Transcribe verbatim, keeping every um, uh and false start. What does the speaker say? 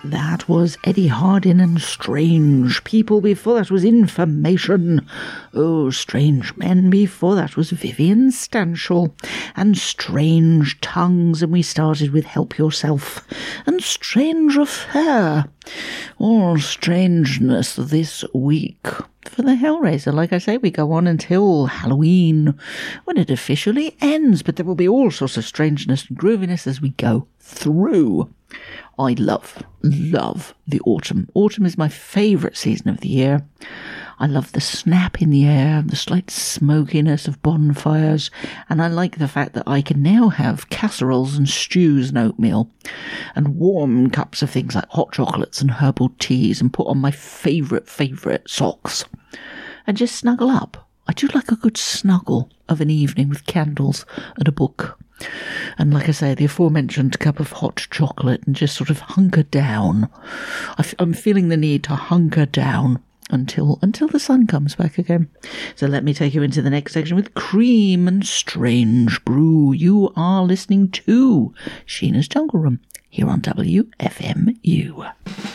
That was Eddie Hardin and Strange People. Before that was Information. Oh, Strange Men. Before that was Vivian Stanshall and Strange Tongues. And we started with Help Yourself and Strange Affair. All strangeness this week for the Hellraiser. Like I say, we go on until Halloween, when it officially ends. But there will be all sorts of strangeness and grooviness as we go through. I love, love the autumn. Autumn is my favourite season of the year. I love the snap in the air, the slight smokiness of bonfires, and I like the fact that I can now have casseroles and stews and oatmeal, and warm cups of things like hot chocolates and herbal teas, and put on my favourite, favourite socks, and just snuggle up. I do like a good snuggle of an evening with candles and a book. And like I say, the aforementioned cup of hot chocolate, and just sort of hunker down. I f- I'm feeling the need to hunker down until until the sun comes back again. So let me take you into the next section with Cream and Strange Brew. You are listening to Sheena's Jungle Room here on W F M U.